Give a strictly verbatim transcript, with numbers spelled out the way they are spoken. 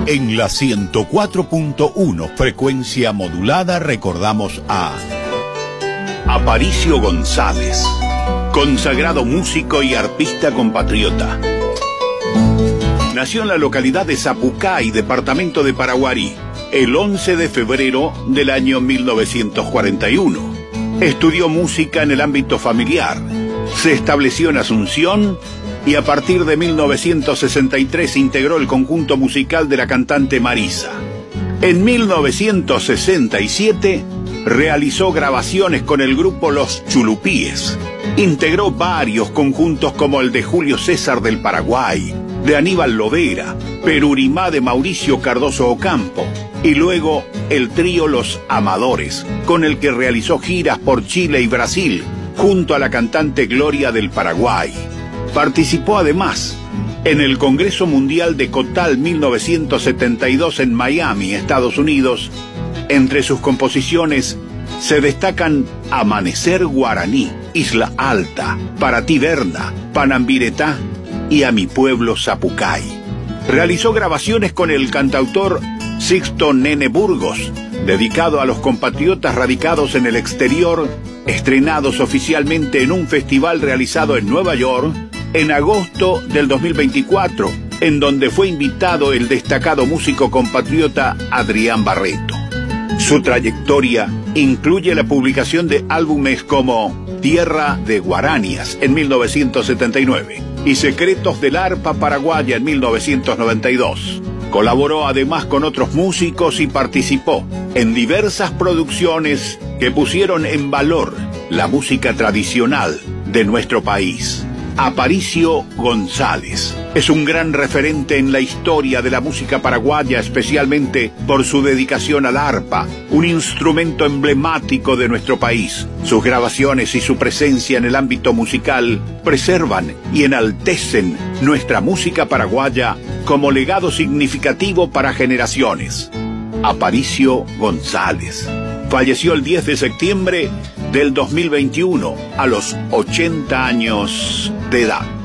En la ciento cuatro punto uno frecuencia modulada recordamos a Aparicio González, consagrado músico y arpista compatriota. Nació en la localidad de Zapucay, departamento de Paraguarí, el once de febrero del año mil novecientos cuarenta y uno. Estudió música en el ámbito familiar, se estableció en Asunción y a partir de mil novecientos sesenta y tres integró el conjunto musical de la cantante Marisa. En mil novecientos sesenta y siete realizó grabaciones con el grupo Los Chulupíes. Integró varios conjuntos como el de Julio César del Paraguay, de Aníbal Lovera, Perurimá de Mauricio Cardoso Ocampo y luego el trío Los Amadores, con el que realizó giras por Chile y Brasil junto a la cantante Gloria del Paraguay. Participó además en el Congreso Mundial de Cotal mil novecientos setenta y dos en Miami, Estados Unidos. Entre sus composiciones se destacan Amanecer Guaraní, Isla Alta, Para ti Berna, Panambiretá y A mi pueblo Zapucay. Realizó grabaciones con el cantautor Sixto Nene Burgos, dedicado a los compatriotas radicados en el exterior, estrenados oficialmente en un festival realizado en Nueva York en agosto del dos mil veinticuatro, en donde fue invitado el destacado músico compatriota Adrián Barreto. Su trayectoria incluye la publicación de álbumes como Tierra de Guaranias en mil novecientos setenta y nueve y Secretos del Arpa Paraguaya en mil novecientos noventa y dos. Colaboró además con otros músicos y participó en diversas producciones que pusieron en valor la música tradicional de nuestro país. Aparicio González es un gran referente en la historia de la música paraguaya, especialmente por su dedicación al arpa, un instrumento emblemático de nuestro país. Sus grabaciones y su presencia en el ámbito musical preservan y enaltecen nuestra música paraguaya como legado significativo para generaciones. Aparicio González falleció el diez de septiembre del dos mil veintiuno a los ochenta años de edad.